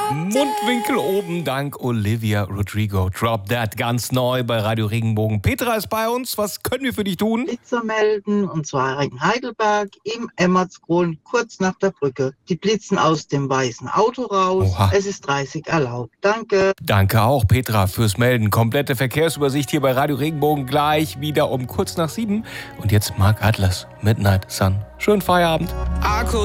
Mundwinkel oben dank Olivia Rodrigo. Drop That, ganz neu bei Radio Regenbogen. Petra ist bei uns. Was können wir für dich tun? Blitzer melden, und zwar in Heidelberg im Emmertsgrund, kurz nach der Brücke. Die blitzen aus dem weißen Auto raus. Oha. Es ist 30 erlaubt. Danke. Danke auch, Petra, fürs Melden. Komplette Verkehrsübersicht hier bei Radio Regenbogen gleich wieder um kurz nach 7. Und jetzt Mark Atlas, Midnight Sun. Schönen Feierabend.